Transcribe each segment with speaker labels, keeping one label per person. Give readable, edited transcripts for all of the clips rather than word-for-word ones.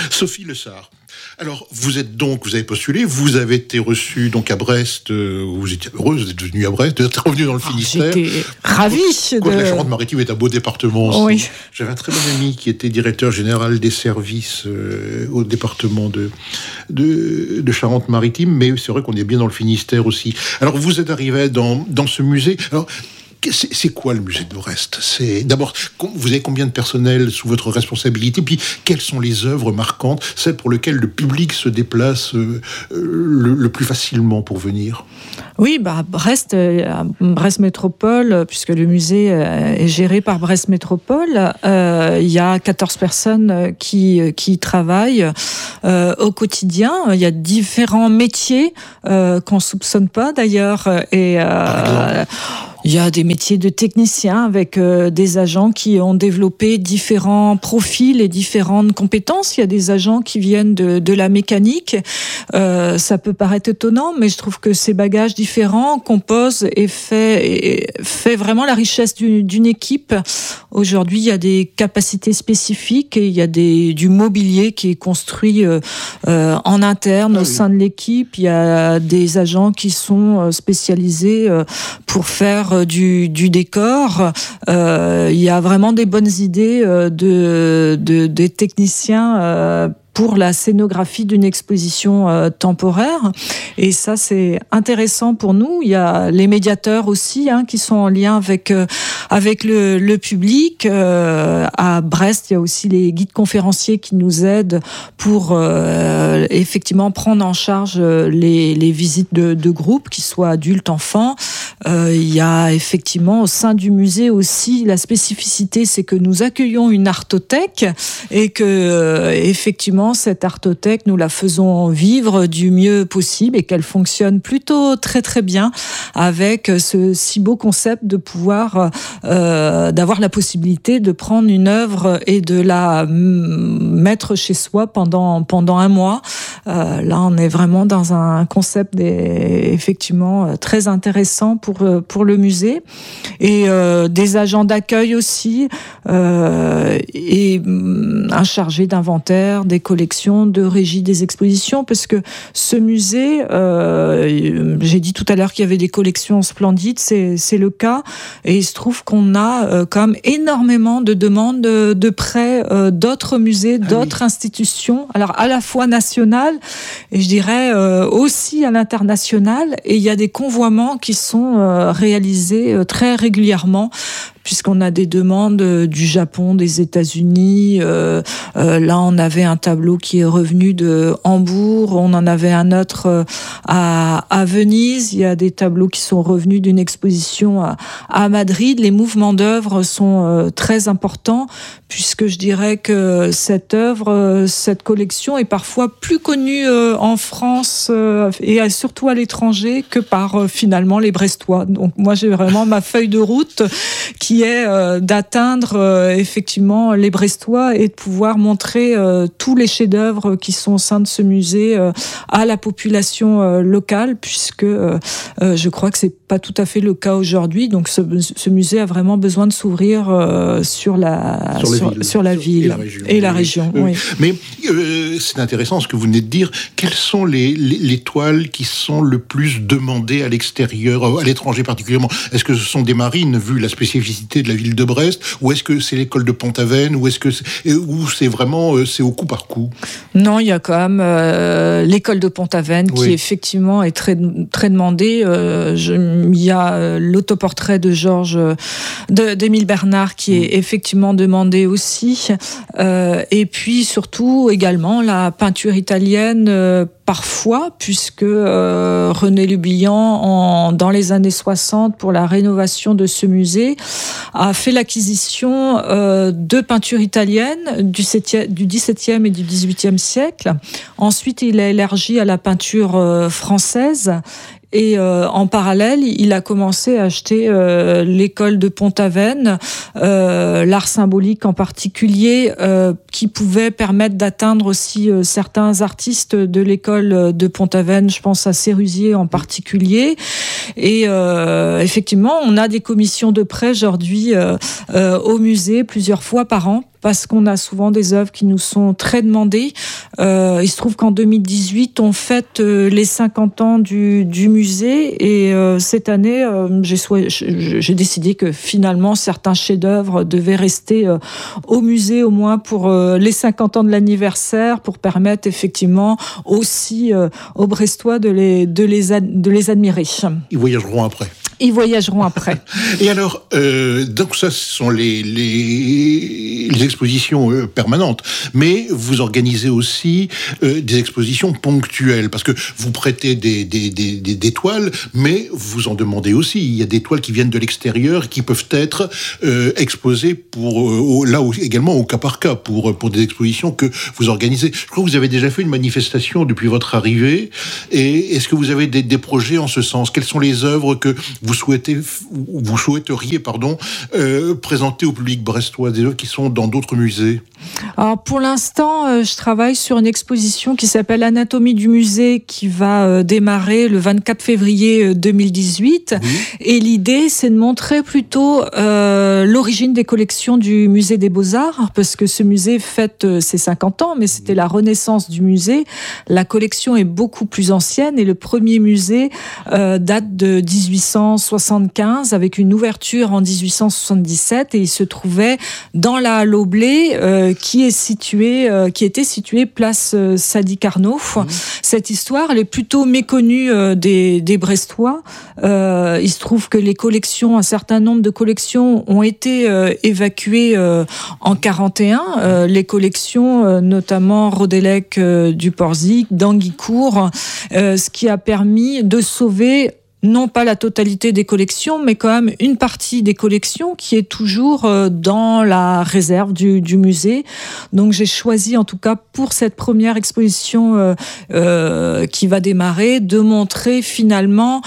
Speaker 1: Sophie Lessard. Alors, vous avez postulé, vous avez été reçue donc à Brest, vous étiez heureuse, vous êtes venue à Brest, vous êtes revenue dans le Finistère.
Speaker 2: J'étais ravie.
Speaker 1: La Charente-Maritime est un beau département aussi.
Speaker 2: Oui.
Speaker 1: J'avais un très bon ami qui était directeur général des services au département de Charente-Maritime, mais c'est vrai qu'on est bien dans le Finistère aussi. Alors, vous êtes arrivé dans ce musée. Alors, c'est quoi le musée de Brest ? D'abord, vous avez combien de personnel sous votre responsabilité ? Puis, quelles sont les œuvres marquantes, celles pour lesquelles le public se déplace le plus facilement pour venir ?
Speaker 2: Oui, Brest Métropole, puisque le musée est géré par Brest Métropole, il y a 14 personnes qui travaillent au quotidien. Il y a différents métiers qu'on soupçonne pas d'ailleurs, et il y a des métiers de techniciens avec des agents qui ont développé différents profils et différentes compétences. Il y a des agents qui viennent de la mécanique. Ça peut paraître étonnant, mais je trouve que ces bagages différents composent et fait vraiment la richesse d'une équipe. Aujourd'hui, il y a des capacités spécifiques et il y a du mobilier qui est construit en interne au sein de l'équipe. Il y a des agents qui sont spécialisés pour faire du décor. Il y a vraiment des bonnes idées des techniciens pour la scénographie d'une exposition temporaire. Et ça, c'est intéressant pour nous. Il y a les médiateurs aussi qui sont en lien avec le public. À Brest, il y a aussi les guides conférenciers qui nous aident pour effectivement prendre en charge les visites de groupe, qu'ils soient adultes, enfants. Il y a effectivement au sein du musée aussi la spécificité, c'est que nous accueillons une artothèque et que effectivement cette artothèque, nous la faisons vivre du mieux possible et qu'elle fonctionne plutôt très très bien avec ce si beau concept de pouvoir d'avoir la possibilité de prendre une œuvre et de la mettre chez soi pendant un mois. Là, on est vraiment dans un concept effectivement très intéressant pour le musée, et des agents d'accueil aussi, et un chargé d'inventaire, des collections, de régie des expositions, parce que ce musée, j'ai dit tout à l'heure qu'il y avait des collections splendides, c'est le cas, et il se trouve qu'on a quand même énormément de demandes de prêts d'autres musées, d'autres institutions, alors à la fois nationales et je dirais aussi à l'international, et il y a des convoiements qui sont réalisés très régulièrement, puisqu'on a des demandes du Japon, des États-Unis. Là, on avait un tableau qui est revenu de Hambourg. On en avait un autre à Venise. Il y a des tableaux qui sont revenus d'une exposition à Madrid. Les mouvements d'œuvre sont très importants, puisque je dirais que cette œuvre, cette collection est parfois plus connue en France et surtout à l'étranger que par finalement les Brestois. Donc moi, j'ai vraiment ma feuille de route qui est d'atteindre effectivement les Brestois et de pouvoir montrer tous les chefs-d'œuvre qui sont au sein de ce musée à la population locale, puisque je crois que c'est pas tout à fait le cas aujourd'hui. Donc ce musée a vraiment besoin de s'ouvrir sur la ville et la région. Oui.
Speaker 1: Mais c'est intéressant ce que vous venez de dire. Quelles sont les toiles qui sont le plus demandées à l'extérieur, à l'étranger particulièrement ? Est-ce que ce sont des marines, vu la spécificité de la ville de Brest, ou est-ce que c'est l'école de Pont-Aven, ou c'est vraiment c'est au coup par coup ? Non,
Speaker 2: il y a quand même l'école de Pont-Aven qui effectivement est très très demandée. Il y a l'autoportrait de d'Émile Bernard qui est effectivement demandé aussi, et puis surtout également la peinture italienne parfois, puisque René Lublian, dans les années 60, pour la rénovation de ce musée, a fait l'acquisition de peintures italiennes du XVIIe et du XVIIIe siècle. Ensuite, il a élargi à la peinture française. Et en parallèle, il a commencé à acheter l'école de Pont-Aven, l'art symbolique en particulier, qui pouvait permettre d'atteindre aussi certains artistes de l'école de Pont-Aven. Je pense à Sérusier en particulier. Et effectivement, on a des commissions de prêt aujourd'hui au musée plusieurs fois par an, parce qu'on a souvent des œuvres qui nous sont très demandées. Il se trouve qu'en 2018, on fête les 50 ans du musée, et cette année, j'ai décidé que finalement certains chefs-d'œuvre devaient rester au musée au moins pour les 50 ans de l'anniversaire, pour permettre effectivement aussi aux Brestois de les admirer.
Speaker 1: Ils voyageront après.
Speaker 2: Ils voyageront après.
Speaker 1: Et alors, donc ça, ce sont les expositions permanentes, mais vous organisez aussi des expositions ponctuelles, parce que vous prêtez des toiles, mais vous en demandez aussi. Il y a des toiles qui viennent de l'extérieur, qui peuvent être exposées également au cas par cas, pour des expositions que vous organisez. Je crois que vous avez déjà fait une manifestation depuis votre arrivée, et est-ce que vous avez des projets en ce sens? Quelles sont les œuvres que vous souhaiteriez présenter au public brestois, des œuvres qui sont dans d'autres musées?
Speaker 2: Alors pour l'instant, je travaille sur une exposition qui s'appelle Anatomie du musée, qui va démarrer le 24 février 2018. Oui. Et l'idée, c'est de montrer plutôt l'origine des collections du musée des Beaux-Arts, parce que ce musée fête ses 50 ans, mais c'était la renaissance du musée. La collection est beaucoup plus ancienne, et le premier musée date de 1875, avec une ouverture en 1877, et il se trouvait dans la Halle au Blé, qui était située place Sadi Carnot. Cette histoire, elle est plutôt méconnue des Brestois. Il se trouve que un certain nombre de collections ont été évacuées en 41. Les collections, notamment Rodélec du Porzic, d'Anguicourt, ce qui a permis de sauver non pas la totalité des collections, mais quand même une partie des collections qui est toujours dans la réserve du musée. Donc j'ai choisi, en tout cas pour cette première exposition qui va démarrer, de montrer finalement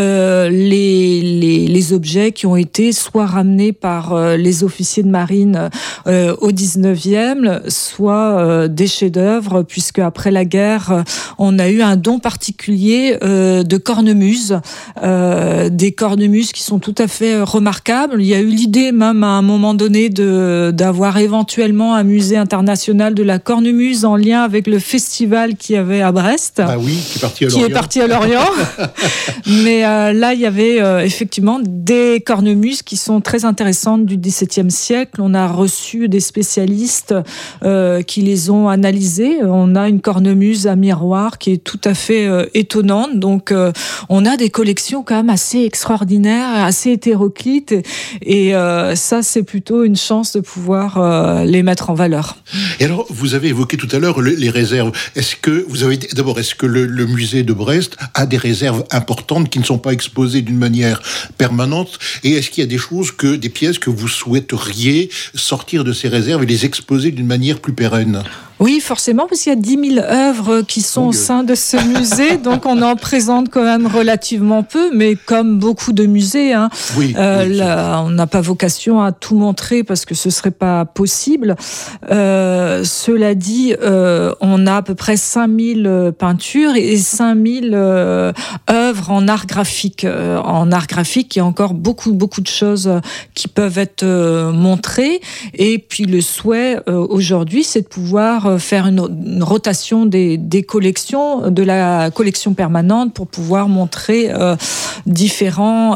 Speaker 2: les objets qui ont été soit ramenés par les officiers de marine au 19e, soit des chefs-d'œuvre, puisque après la guerre, on a eu un don particulier de cornemuses. Des cornemuses qui sont tout à fait remarquables. Il y a eu l'idée même à un moment donné d'avoir éventuellement un musée international de la cornemuse en lien avec le festival qu'il y avait à Brest.
Speaker 1: Ah oui, qui est parti à Lorient.
Speaker 2: Mais là, il y avait effectivement des cornemuses qui sont très intéressantes du XVIIe siècle. On a reçu des spécialistes qui les ont analysées. On a une cornemuse à miroir qui est tout à fait étonnante. Donc, on a des collections quand même assez extraordinaires, assez hétéroclites, et ça, c'est plutôt une chance de pouvoir les mettre en valeur.
Speaker 1: Et alors, vous avez évoqué tout à l'heure les réserves. Est-ce que le musée de Brest a des réserves importantes qui ne sont pas exposées d'une manière permanente? Et est-ce qu'il y a des pièces que vous souhaiteriez sortir de ces réserves et les exposer d'une manière plus pérenne?
Speaker 2: Oui, forcément, parce qu'il y a 10 000 œuvres qui sont au sein de ce musée, donc on en présente quand même relativement peu, mais comme beaucoup de musées, on n'a pas vocation à tout montrer parce que ce serait pas possible. Cela dit, on a à peu près 5000 peintures et 5000 œuvres en art graphique. En art graphique, il y a encore beaucoup de choses qui peuvent être montrées. Et puis le souhait aujourd'hui, c'est de pouvoir faire une rotation des collections, de la collection permanente, pour pouvoir montrer différents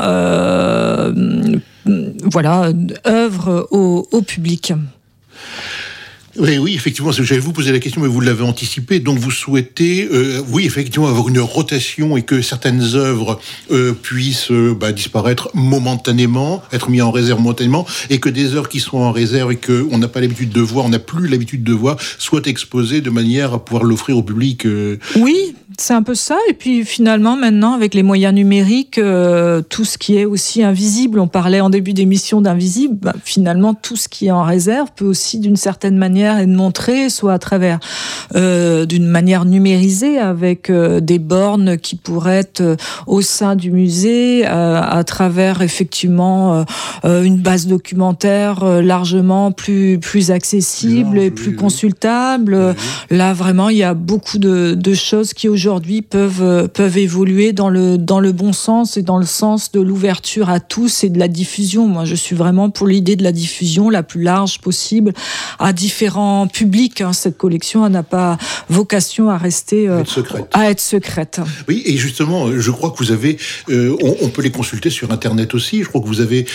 Speaker 2: œuvres au public.
Speaker 1: Oui, effectivement, j'allais vous poser la question, mais vous l'avez anticipé. Donc, vous souhaitez, effectivement, avoir une rotation et que certaines œuvres puissent disparaître momentanément, être mises en réserve momentanément, et que des œuvres qui sont en réserve et qu'on n'a pas l'habitude de voir, on n'a plus l'habitude de voir, soient exposées de manière à pouvoir l'offrir au public.
Speaker 2: Oui, c'est un peu ça. Et puis finalement, maintenant, avec les moyens numériques, tout ce qui est aussi invisible, on parlait en début d'émission d'invisible, finalement, tout ce qui est en réserve peut aussi, d'une certaine manière, être montré, soit à travers d'une manière numérisée, avec des bornes qui pourraient être au sein du musée, à travers effectivement une base documentaire largement plus accessible et plus consultable. Là, vraiment, il y a beaucoup de choses qui aujourd'hui aujourd'hui peuvent évoluer dans le bon sens et dans le sens de l'ouverture à tous et de la diffusion. Moi, je suis vraiment pour l'idée de la diffusion la plus large possible à différents publics. Cette collection n'a pas vocation à rester à être secrète.
Speaker 1: Oui, et justement, je crois que vous avez, on peut les consulter sur Internet aussi. Je crois que vous avez,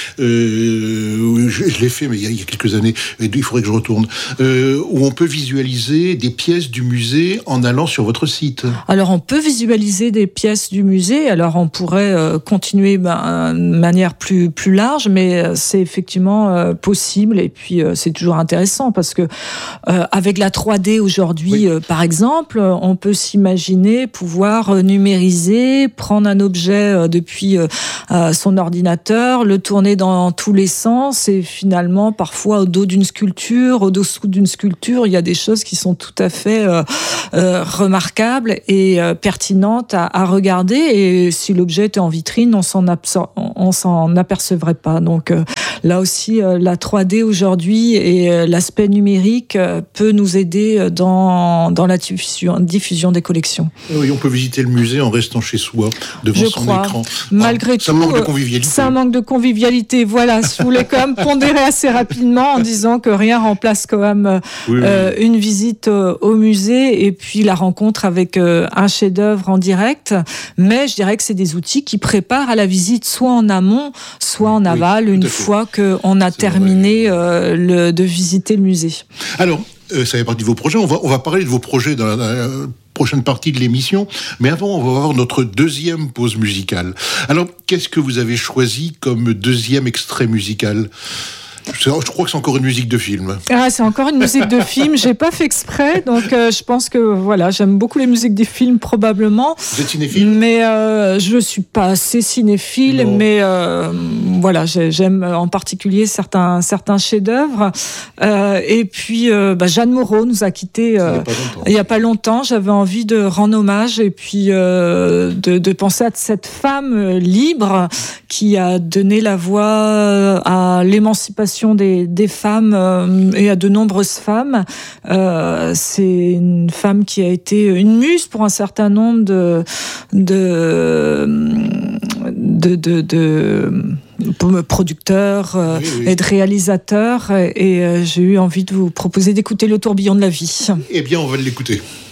Speaker 1: je l'ai fait, mais il y a quelques années, et il faudrait que je retourne, où on peut visualiser des pièces du musée en allant sur votre site.
Speaker 2: Alors, on peut visualiser des pièces du musée. Alors, on pourrait continuer de manière plus large, mais c'est effectivement possible. Et puis, c'est toujours intéressant parce que avec la 3D aujourd'hui, par exemple, on peut s'imaginer pouvoir numériser, prendre un objet depuis son ordinateur, le tourner dans tous les sens et finalement, parfois, au dos d'une sculpture, au-dessous d'une sculpture, il y a des choses qui sont tout à fait remarquables et pertinentes à regarder. Et si l'objet était en vitrine, on s'en apercevrait pas. Donc là aussi, la 3D aujourd'hui et l'aspect numérique peut nous aider dans la diffusion des collections.
Speaker 1: Oui, on peut visiter le musée en restant chez soi, devant son écran.
Speaker 2: Malgré tout,
Speaker 1: ça manque de convivialité.
Speaker 2: Ça manque de convivialité. Voilà, je voulais quand même pondérer assez rapidement en disant que rien remplace quand même une visite au musée et puis la rencontre avec un chef-d'œuvre en direct. Mais je dirais que c'est des outils qui préparent à la visite soit en amont, soit en aval, une fois qu'on a terminé de visiter le musée.
Speaker 1: Alors, ça fait partie de vos projets. On va parler de vos projets dans la prochaine partie de l'émission. Mais avant, on va avoir notre deuxième pause musicale. Alors, qu'est-ce que vous avez choisi comme deuxième extrait musical ? Je crois que c'est encore une musique de film.
Speaker 2: Ah, c'est encore une musique de film. J'ai pas fait exprès, donc je pense que voilà, j'aime beaucoup les musiques des films probablement.
Speaker 1: Vous êtes cinéphile ?
Speaker 2: Mais je suis pas assez cinéphile, mais voilà, j'aime en particulier certains chefs-d'œuvre. Et puis Jeanne Moreau nous a quittés il y a pas longtemps. J'avais envie de rendre hommage et puis de penser à cette femme libre qui a donné la voix à l'émancipation des femmes et à de nombreuses femmes. C'est une femme qui a été une muse pour un certain nombre de producteurs et de réalisateurs. Et j'ai eu envie de vous proposer d'écouter Le tourbillon de la vie.
Speaker 1: Eh bien, on va l'écouter.